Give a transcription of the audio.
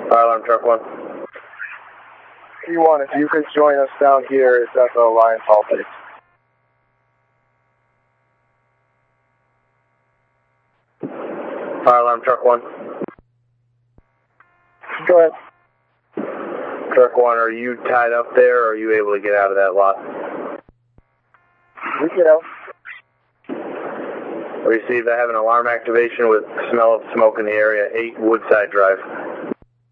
Fire alarm truck 1. P1, if you could join us down here at Echo Alliance Hall, please. Fire alarm truck 1. Go ahead. Truck 1, are you tied up there, or are you able to get out of that lot? We get out. Received, I have an alarm activation with smell of smoke in the area, 8 Woodside Drive.